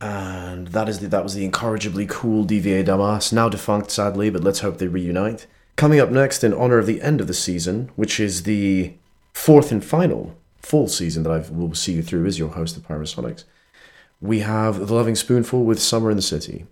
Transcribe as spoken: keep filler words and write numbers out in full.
And that is the, that was the incorrigibly cool D V A Damas, now defunct sadly, but let's hope they reunite. Coming up next, in honor of the end of the season, which is the fourth and final full season that I will see you through as your host of Pyrosonics, we have The Loving Spoonful with Summer in the City.